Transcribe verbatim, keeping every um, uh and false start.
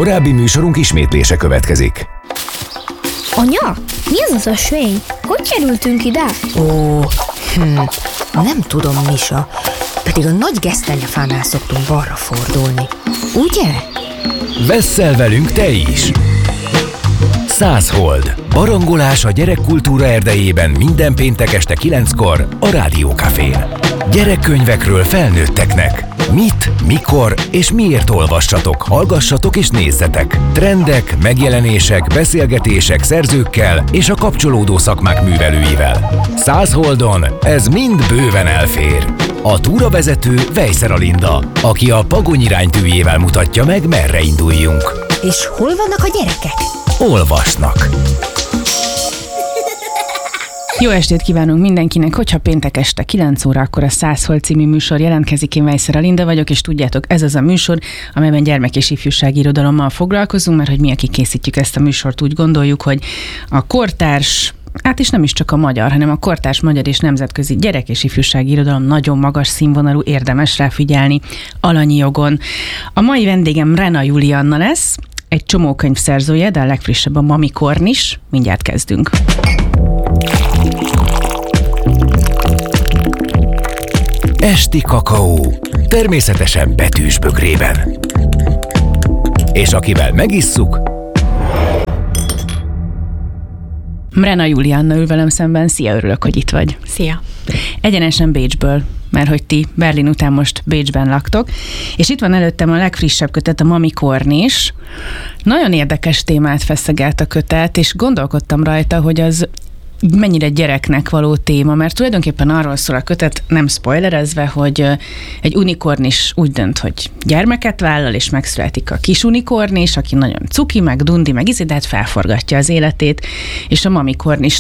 Korábbi műsorunk ismétlése következik. Anya, mi az az ösvény? Hogy kerültünk ide? Ó, hm, nem tudom, Misa. Pedig a nagy gesztenyefánál szoktunk balra fordulni. Ugye? Vesszel velünk te is! Száz hold. Barangolás a gyerekkultúra erdejében minden péntek este kilenckor a Rádiókafén. Gyerekkönyvekről felnőtteknek. Mit, mikor és miért olvassatok, hallgassatok és nézzetek. Trendek, megjelenések, beszélgetések szerzőkkel és a kapcsolódó szakmák művelőivel. Száz holdon ez mind bőven elfér. A túravezető Vejszer Alinda, aki a Pagony iránytűjével mutatja meg, merre induljunk. És hol vannak a gyerekek? Olvasnak. Jó estét kívánunk mindenkinek, hogyha péntek este kilenc óra, akkor a Száz hold című műsor jelentkezik. Én Vejszer Alinda vagyok, és tudjátok, ez az a műsor, amelyben gyermek- és ifjúsági irodalommal foglalkozunk, mert hogy mi, akik készítjük ezt a műsort, úgy gondoljuk, hogy a kortárs, hát is nem is csak a magyar, hanem a kortárs magyar és nemzetközi gyerek- és ifjúsági irodalom nagyon magas színvonalú, érdemes rá figyelni alanyi jogon. A mai vendégem Rena Julianna lesz, egy csomó könyv szerzője, de a legfrissebb a Mami Kornis. Mindjárt kezdünk. Esti kakaó, természetesen betűs bögrében. És akivel megisszuk... Rena Julianna ül velem szemben. Szia, örülök, hogy itt vagy. Szia. Egyenesen Bécsből, mert hogy ti Berlin után most Bécsben laktok, és itt van előttem a legfrissebb kötet, a Mami Kornis. Nagyon érdekes témát feszegelt a kötet, és gondolkodtam rajta, hogy az mennyire gyereknek való téma, mert tulajdonképpen arról szól a kötet, nem spoilerezve, hogy egy unikornis úgy dönt, hogy gyermeket vállal, és megszületik a kis unikornis, aki nagyon cuki, meg dundi, meg izi, de hát felforgatja az életét, és a Mami Kornis